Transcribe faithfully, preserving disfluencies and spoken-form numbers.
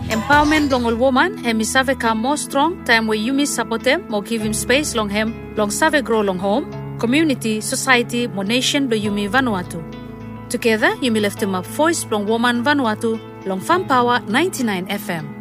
Empowerment long all woman, hemi save ka more strong, time where you miss support them, more give him space long hem, long save grow long home, community, society, mo nation do yumi Vanuatu. Together, yumi left him up voice long woman Vanuatu, long Fan Power ninety-nine F M.